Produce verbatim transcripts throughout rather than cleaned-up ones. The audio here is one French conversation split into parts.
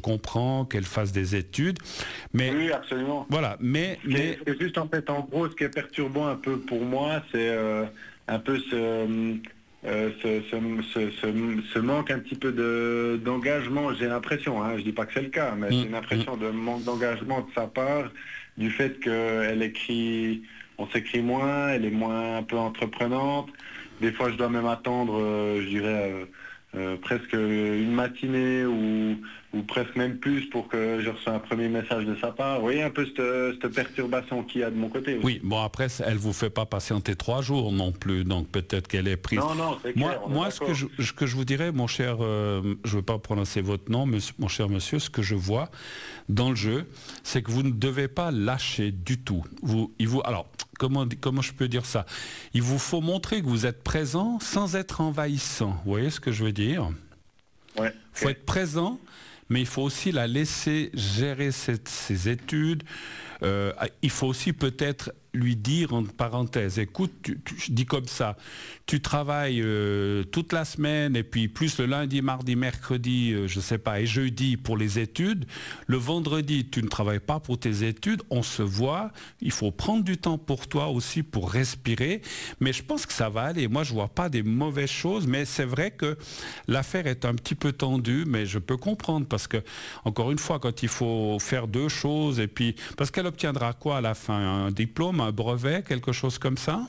comprends qu'elle fasse des études, mais Oui, absolument. voilà, mais, C'est mais c'est juste en fait, en gros, ce qui est perturbant un peu pour moi, c'est euh, un peu ce, euh, ce, ce, ce- ce- ce manque un petit peu de d'engagement. J'ai l'impression, hein, je dis pas que c'est le cas, mais Mm, j'ai l'impression de manque d'engagement de sa part, du fait qu'elle écrit, on s'écrit moins, elle est moins un peu entreprenante. Des fois, je dois même attendre, euh, je dirais. euh, euh, presque une matinée ou, ou presque même plus pour que je reçoive un premier message de sa part. Vous voyez un peu cette, cette perturbation qu'il y a de mon côté aussi. oui, bon après, elle vous fait pas patienter trois jours non plus, donc peut-être qu'elle est prise. Non, non, c'est Moi, clair, on est moi ce que d'accord. je, ce que je vous dirais, mon cher, euh, je ne veux pas prononcer votre nom, monsieur- mon cher monsieur, ce que je vois dans le jeu, c'est que vous ne devez pas lâcher du tout. Vous, il vous, alors, comment, comment je peux dire ça? Il vous faut montrer que vous êtes présent sans être envahissant. Vous voyez ce que je veux dire? Ouais, Il faut ok. être présent, mais il faut aussi la laisser gérer ses, ses études. Euh, il faut aussi peut-être lui dire en parenthèse, écoute, tu, tu, je dis comme ça, tu travailles euh, toute la semaine et puis plus le lundi, mardi, mercredi, euh, je sais pas, et jeudi pour les études. Le vendredi, tu ne travailles pas pour tes études, on se voit, il faut prendre du temps pour toi aussi pour respirer, mais je pense que ça va aller. Moi, je vois pas des mauvaises choses, mais c'est vrai que l'affaire est un petit peu tendue, mais je peux comprendre parce que, encore une fois, quand il faut faire deux choses et puis, parce qu'elle obtiendra quoi à la fin? Un diplôme, un brevet, quelque chose comme ça?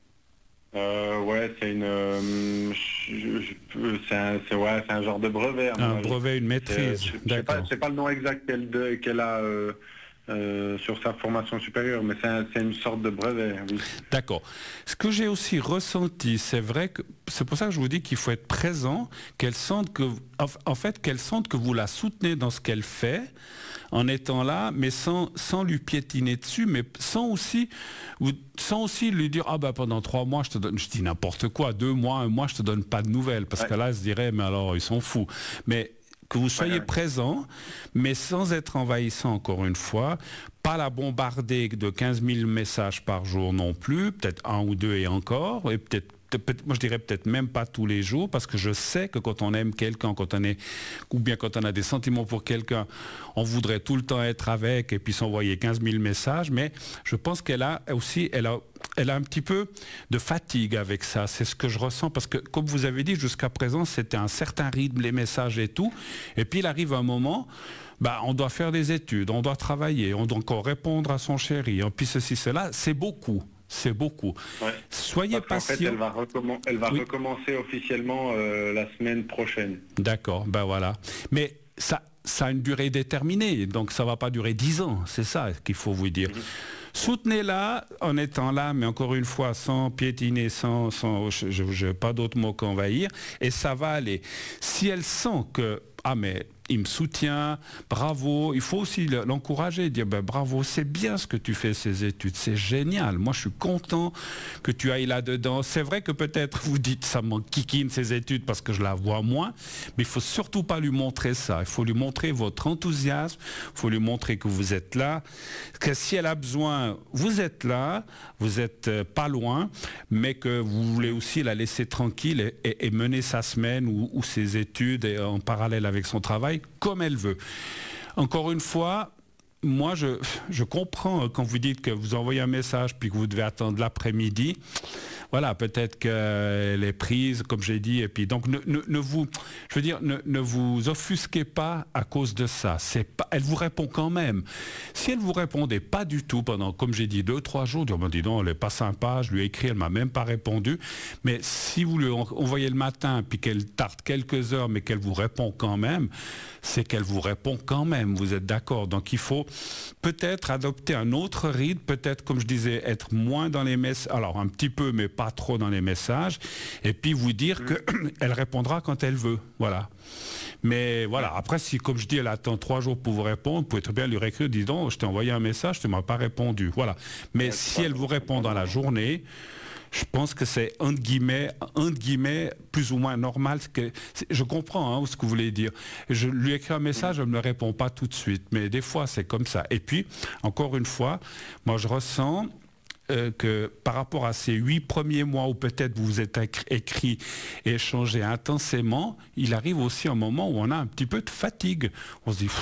Euh, ouais, c'est une, euh, je- je- c'est un, c'est ouais, c'est un genre de brevet. À mon Un avis. brevet, une C'est- maîtrise, Je, je sais pas, d'accord. c'est pas le nom exact qu'elle de- qu'elle a euh, euh, sur sa formation supérieure, mais c'est un- c'est une sorte de brevet. Oui. D'accord. Ce que j'ai aussi ressenti, c'est vrai que c'est pour ça que je vous dis qu'il faut être présent, qu'elle sente que, en en fait, qu'elle sente que vous la soutenez dans ce qu'elle fait, en étant là, mais sans, sans lui piétiner dessus, mais sans aussi, ou- sans aussi lui dire ah ben pendant trois mois je te donne, je dis n'importe quoi, deux mois, un mois je te donne pas de nouvelles, parce Ouais. que là elle se dirait mais alors ils sont fous. Mais que vous soyez Ouais, ouais. présent, mais sans être envahissant encore une fois, pas la bombarder de quinze mille messages par jour non plus, peut-être un ou deux et encore, et peut-être peut- moi je dirais peut-être même pas tous les jours, parce que je sais que quand on aime quelqu'un, quand on est, ou bien quand on a des sentiments pour quelqu'un, on voudrait tout le temps être avec et puis s'envoyer quinze mille messages, mais je pense qu'elle a aussi, elle a, elle a un petit peu de fatigue avec ça, c'est ce que je ressens, parce que comme vous avez dit, jusqu'à présent c'était un certain rythme, les messages et tout, et puis il arrive un moment, bah, on doit faire des études, on doit travailler, on doit encore répondre à son chéri, et puis ceci, cela, c'est beaucoup. C'est beaucoup. Ouais. Soyez Parce qu'en fait, patient. elle va, recommen- elle va Oui. recommencer officiellement euh, la semaine prochaine. D'accord, ben voilà. Mais ça, ça a une durée déterminée, donc ça va pas durer dix ans, c'est ça qu'il faut vous dire. Soutenez-la en étant là, mais encore une fois, sans piétiner, sans, sans je n'ai pas d'autre mot qu'envahir, et ça va aller. Si elle sent que, ah mais il me soutient, bravo, il faut aussi l'encourager, dire ben, bravo, c'est bien ce que tu fais ces études, c'est génial, moi je suis content que tu ailles là-dedans. C'est vrai que peut-être vous dites ça m'enquiquine ces études parce que je la vois moins, mais il faut surtout pas lui montrer ça, il faut lui montrer votre enthousiasme, il faut lui montrer que vous êtes là, que si elle a besoin, vous êtes là, vous êtes euh, pas loin, mais que vous voulez aussi la laisser tranquille et, et, et mener sa semaine ou, ou ses études et en parallèle avec son travail comme elle veut. Encore une fois, moi je, je comprends quand vous dites que vous envoyez un message puis que vous devez attendre l'après-midi. Voilà, peut-être qu'elle est prise, comme j'ai dit, et puis donc ne, ne, ne vous, je veux dire, ne, ne vous offusquez pas à cause de ça. C'est pas, elle vous répond quand même. Si elle vous répondait pas du tout pendant, comme j'ai dit, deux, trois jours, dire, ben, dis donc, elle est pas sympa, je lui ai écrit, elle m'a même pas répondu. Mais si vous lui envoyez le matin, puis qu'elle tarde quelques heures, mais qu'elle vous répond quand même, c'est qu'elle vous répond quand même. Vous êtes d'accord? Donc il faut peut-être adopter un autre rythme, peut-être, comme je disais, être moins dans les messages, alors un petit peu, mais pas trop dans les messages, et puis vous dire mmh. qu'elle répondra quand elle veut, voilà. Mais voilà, après, si, comme je dis, elle attend trois jours pour vous répondre, vous pouvez très bien lui réécrire, dis donc, je t'ai envoyé un message, tu ne m'as pas répondu, voilà. Mais ouais, si elle vous répond dans la journée, je pense que c'est, entre guillemets, entre guillemets, plus ou moins normal. Que, je comprends hein, ce que vous voulez dire. Je lui écris un message, elle ne me répond pas tout de suite, mais des fois, c'est comme ça. Et puis, encore une fois, moi, je ressens Euh, que par rapport à ces huit premiers mois où peut-être vous vous êtes écrit et échangé intensément, il arrive aussi un moment où on a un petit peu de fatigue. On se dit,